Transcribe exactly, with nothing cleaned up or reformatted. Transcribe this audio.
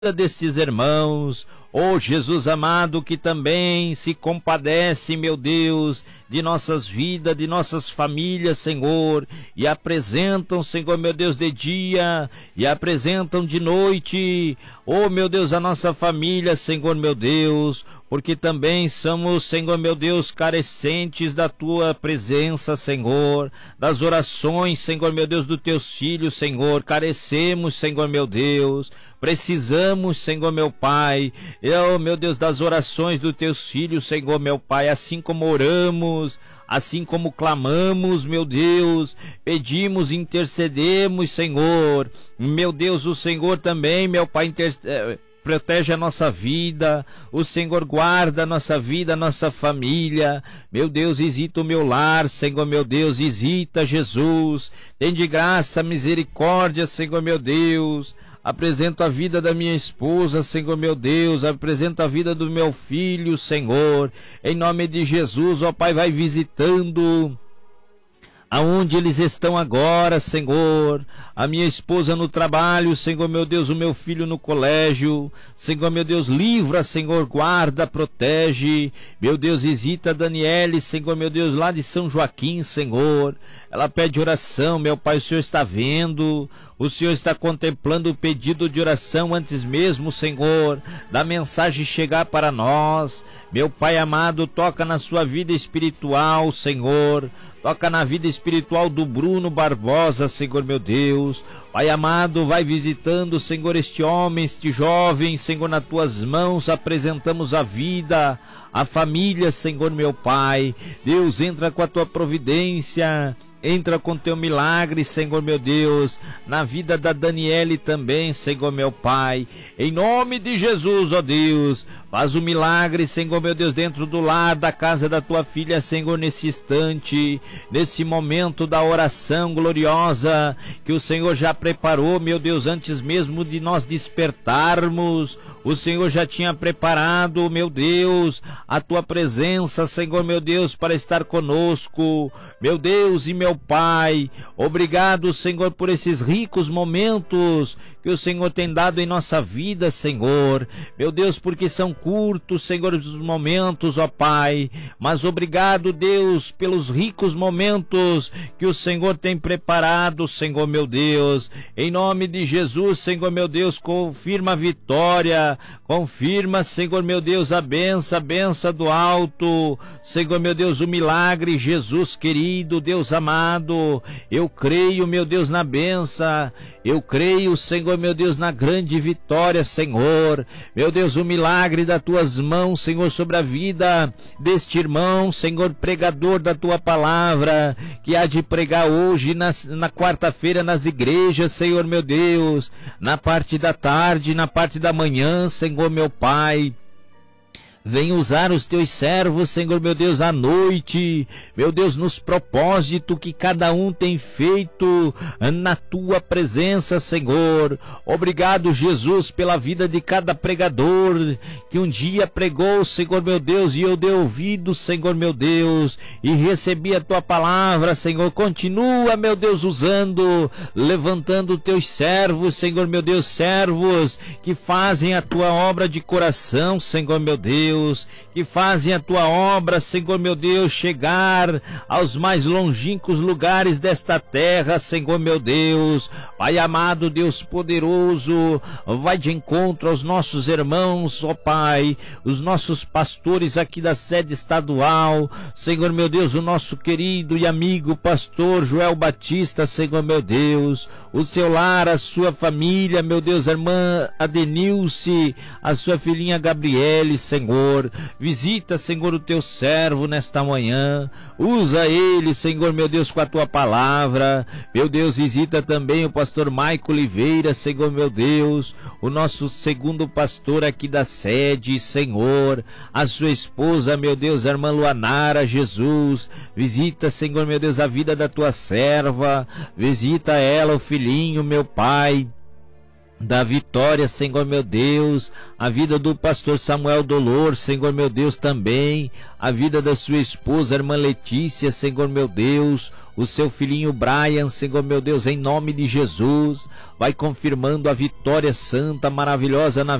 destes irmãos, ó Jesus amado, que também se compadece, meu Deus, de nossas vidas, de nossas famílias, Senhor, e apresentam, Senhor, meu Deus, de dia, e apresentam de noite, ó meu Deus, a nossa família, Senhor, meu Deus, porque também somos, Senhor, meu Deus, carecentes da Tua presença, Senhor, das orações, Senhor, meu Deus, dos Teus filhos, Senhor, carecemos, Senhor, meu Deus, precisamos, Senhor, meu Pai, eu, meu Deus, das orações dos Teus filhos, Senhor, meu Pai, assim como oramos, assim como clamamos, meu Deus, pedimos, intercedemos, Senhor, meu Deus, o Senhor também, meu Pai, intercede, protege a nossa vida, o Senhor guarda a nossa vida, a nossa família, meu Deus, visita o meu lar, Senhor, meu Deus, visita, Jesus, tem de graça, misericórdia, Senhor, meu Deus, apresento a vida da minha esposa, Senhor, meu Deus, apresento a vida do meu filho, Senhor, em nome de Jesus, ó Pai, vai visitando aonde eles estão agora, Senhor, a minha esposa no trabalho, Senhor, meu Deus, o meu filho no colégio, Senhor, meu Deus, livra, Senhor, guarda, protege, meu Deus, visita a Daniele, Senhor, meu Deus, lá de São Joaquim, Senhor, ela pede oração, meu Pai, o Senhor está vendo, o Senhor está contemplando o pedido de oração antes mesmo, Senhor, da mensagem chegar para nós, meu Pai amado, toca na sua vida espiritual, Senhor, toca na vida espiritual do Bruno Barbosa, Senhor, meu Deus, Pai amado, vai visitando, Senhor, este homem, este jovem, Senhor, nas tuas mãos apresentamos a vida, a família, Senhor, meu Pai, Deus, entra com a tua providência, entra com teu milagre, Senhor, meu Deus, na vida da Daniele também, Senhor, meu Pai, em nome de Jesus, ó Deus, faz o milagre, Senhor, meu Deus, dentro do lar, da casa da tua filha, Senhor, nesse instante, nesse momento da oração gloriosa, que o Senhor já preparou, meu Deus, antes mesmo de nós despertarmos, o Senhor já tinha preparado, meu Deus, a tua presença, Senhor, meu Deus, para estar conosco, meu Deus e meu Pai, obrigado, Senhor, por esses ricos momentos que o Senhor tem dado em nossa vida, Senhor, meu Deus, porque são curtos, Senhor, os momentos, ó Pai, mas obrigado, Deus, pelos ricos momentos que o Senhor tem preparado, Senhor, meu Deus, em nome de Jesus, Senhor, meu Deus, confirma a vitória, confirma, Senhor, meu Deus, a benção, a benção do alto, Senhor, meu Deus, o milagre, Jesus querido, Deus amado, eu creio, meu Deus, na benção, eu creio, Senhor, meu Deus, na grande vitória, Senhor, meu Deus, o milagre das tuas mãos, Senhor, sobre a vida deste irmão, Senhor, pregador da tua palavra, que há de pregar hoje, na, na quarta-feira, nas igrejas, Senhor, meu Deus, na parte da tarde, na parte da manhã, Senhor, meu Pai, vem usar os teus servos, Senhor, meu Deus, à noite, meu Deus, nos propósitos que cada um tem feito na tua presença, Senhor. Obrigado, Jesus, pela vida de cada pregador que um dia pregou, Senhor, meu Deus, e eu dei ouvido, Senhor, meu Deus, e recebi a tua palavra, Senhor. Continua, meu Deus, usando, levantando teus servos, Senhor, meu Deus, servos que fazem a tua obra de coração, Senhor, meu Deus, que fazem a tua obra, Senhor, meu Deus, chegar aos mais longínquos lugares desta terra, Senhor, meu Deus. Pai amado, Deus poderoso, vai de encontro aos nossos irmãos, ó Pai, os nossos pastores aqui da sede estadual, Senhor, meu Deus, o nosso querido e amigo pastor Joel Batista, Senhor, meu Deus, o seu lar, a sua família, meu Deus, a irmã Adenilce, a sua filhinha Gabriele, Senhor, visita, Senhor, o teu servo nesta manhã, usa ele, Senhor, meu Deus, com a tua palavra, meu Deus, visita também o pastor Maico Oliveira, Senhor, meu Deus, o nosso segundo pastor aqui da sede, Senhor, a sua esposa, meu Deus, a irmã Luanara, Jesus, visita, Senhor, meu Deus, a vida da tua serva, visita ela, o filhinho, meu Pai, da Vitória, Senhor meu Deus, a vida do pastor Samuel Dolor, Senhor meu Deus, também, a vida da sua esposa, irmã Letícia, Senhor meu Deus, o seu filhinho Brian, Senhor meu Deus, em nome de Jesus, vai confirmando a vitória santa, maravilhosa na